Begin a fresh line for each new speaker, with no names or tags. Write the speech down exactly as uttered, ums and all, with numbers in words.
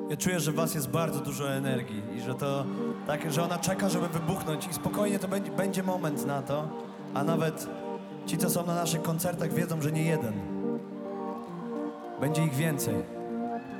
Ja czuję, że w was jest bardzo dużo energii i że to tak, że ona czeka, żeby wybuchnąć i spokojnie to będzie, będzie moment na to, a nawet ci, co są na naszych koncertach, wiedzą, że nie jeden. Będzie ich więcej.